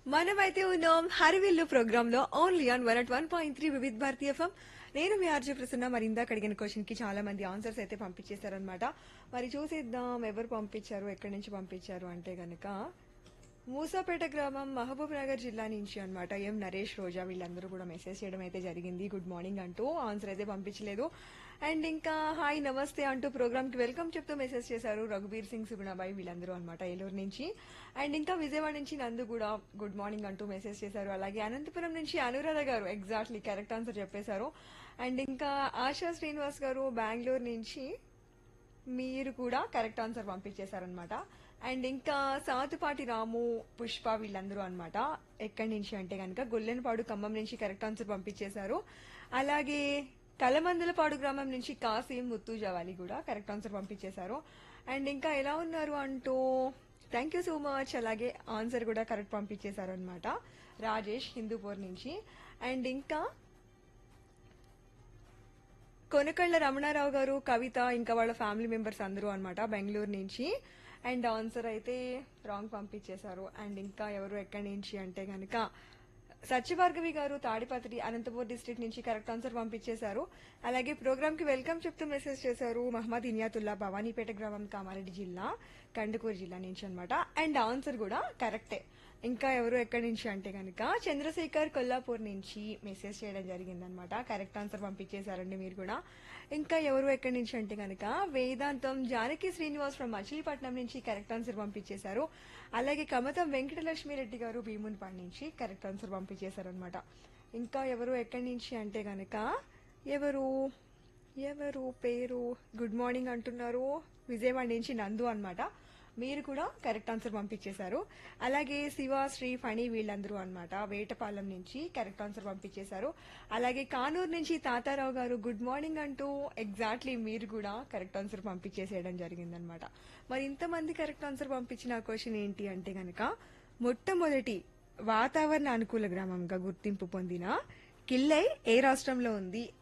మనమైతే ఉన్నాం హరివిల్లు ప్రోగ్రామ్ లో only on 101.3 Vividh Bharati FM. నేను మీ ఆర్జే ప్రసన్న. మరి ఇందాక అడిగిన క్వశ్చన్ కి చాలా మంది ఆన్సర్స్ అయితే పంపించేశారనమాట. మరి చూసేద్దాం ఎవరు పంపించారు, ఎక్కడి నుంచి పంపించారు అంటే గనక మూసాపేట గ్రామం మహబూబ్ నగర్ జిల్లా నుంచి అన్నమాట. ఎం నరేష్, రోజా వీళ్ళందరూ కూడా మెసేజ్ చేయడం అయితే జరిగింది. గుడ్ మార్నింగ్ అంటూ ఆన్సర్ అయితే పంపించలేదు. అండ్ ఇంకా హాయ్ నమస్తే అంటూ ప్రోగ్రామ్ కి వెల్కమ్ చెప్తూ మెసేజ్ చేశారు రఘుబీర్ సింగ్, సుగుణాబాయి వీళ్ళందరూ అనమాట ఏలూరు నుంచి. అండ్ ఇంకా విజయవాడ నుంచి నందు కూడా గుడ్ మార్నింగ్ అంటూ మెసేజ్ చేశారు. అలాగే అనంతపురం నుంచి అనురాధ గారు ఎగ్జాక్ట్లీ కరెక్ట్ ఆన్సర్ చెప్పేశారు. అండ్ ఇంకా ఆశా శ్రీనివాస్ గారు బెంగళూరు నుంచి మీరు కూడా కరెక్ట్ ఆన్సర్ పంపించేశారనమాట. అండ్ ఇంకా సాతుపాటి రాము, పుష్ప వీళ్ళందరూ అనమాట ఎక్కడి నుంచి అంటే కనుక గొల్లెనపాడు ఖమ్మం నుంచి కరెక్ట్ ఆన్సర్ పంపించేశారు. అలాగే కలమందలపాడు గ్రామం నుంచి కాసిం, ముత్తు జవాలి కూడా కరెక్ట్ ఆన్సర్ పంపించేశారు. అండ్ ఇంకా ఎలా ఉన్నారు అంటూ థ్యాంక్ యూ సో మచ్. అలాగే ఆన్సర్ కూడా కరెక్ట్ పంపించేశారు అనమాట రాజేష్ హిందూపూర్ నుంచి. అండ్ ఇంకా కొనకళ్ళ రమణారావు గారు, కవిత ఇంకా వాళ్ళ ఫ్యామిలీ మెంబర్స్ అందరూ అనమాట బెంగళూరు నుంచి. అండ్ ఆన్సర్ అయితే రాంగ్ పంపించేశారు. అండ్ ఇంకా ఎవరు ఎక్కడి నుంచి అంటే కనుక సత్యభార్గవి గారు తాడిపత్రి అనంతపూర్ డిస్ట్రిక్ట్ నుంచి కరెక్ట్ ఆన్సర్ పంపించేశారు. అలాగే ప్రోగ్రామ్ కి వెల్కమ్ చెప్తూ మెసేజ్ చేశారు మహమ్మద్ ఇనియాతుల్లా, భవానీపేట గ్రామం, కామారెడ్డి జిల్లా, కందుకూరు జిల్లా నుంచి అనమాట. అండ్ ఆన్సర్ కూడా కరెక్టే. ఇంకా ఎవరు ఎక్కడి నుంచి అంటే కనుక చంద్రశేఖర్ కొల్లాపూర్ నుంచి మెసేజ్ చేయడం జరిగిందనమాట. కరెక్ట్ ఆన్సర్ పంపించేశారండి మీరు కూడా. ఇంకా ఎవరు ఎక్కడి నుంచి అంటే కనుక వేదాంతం జానకి శ్రీనివాస్ ఫ్రమ్ మచిలీపట్నం నుంచి కరెక్ట్ ఆన్సర్ పంపించేశారు. అలాగే కమతం వెంకటలక్ష్మి రెడ్డి గారు భీమునిపాడు నుంచి కరెక్ట్ ఆన్సర్ పంపించేశారనమాట. ఇంకా ఎవరు ఎక్కడి నుంచి అంటే కనుక ఎవరు ఎవరు పేరు గుడ్ మార్నింగ్ అంటున్నారు విజయవాడ నుంచి నందు అన్నమాట. మీరు కూడా కరెక్ట్ ఆన్సర్ పంపించేశారు. అలాగే శివ, శ్రీ, ఫణి వీళ్ళందరూ అన్నమాట వేటపాలెం నుంచి కరెక్ట్ ఆన్సర్ పంపించేశారు. అలాగే కానూరు నుంచి తాతారావు గారు గుడ్ మార్నింగ్ అంటూ ఎగ్జాక్ట్లీ మీరు కూడా కరెక్ట్ ఆన్సర్ పంపించేసేయడం జరిగిందనమాట. మరి ఇంతమంది కరెక్ట్ ఆన్సర్ పంపించిన క్వశ్చన్ ఏంటి అంటే గనక మొట్టమొదటి వాతావరణ అనుకూల గ్రామంగా గుర్తింపు పొందిన కిల్లై ఏ రాష్ట్రంలో ఉంది